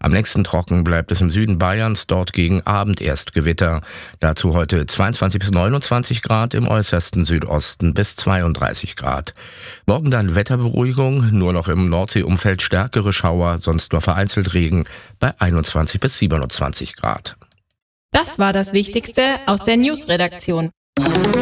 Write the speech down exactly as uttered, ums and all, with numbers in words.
Am nächsten trocken bleibt es im Süden Bayerns, dort gegen Abend erst Gewitter. Dazu heute zweiundzwanzig bis neunundzwanzig Grad, im äußersten Südosten bis zweiunddreißig Grad. Morgen dann Wetterberuhigung, nur noch im Nordseeumfeld stärkere Schauer, sonst nur vereinzelt Regen bei einundzwanzig bis siebenundzwanzig Grad. Das war das Wichtigste aus der News-Redaktion.